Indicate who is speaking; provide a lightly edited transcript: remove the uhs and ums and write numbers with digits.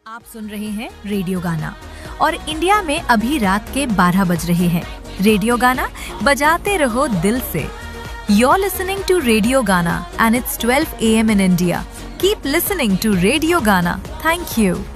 Speaker 1: आप सुन रहे हैं रेडियो गाना और इंडिया में अभी रात के 12 बज रहे हैं। रेडियो गाना बजाते रहो दिल से। You're listening to Radio Gana and it's 12 a.m. in India. Keep listening to Radio Gana. Thank you.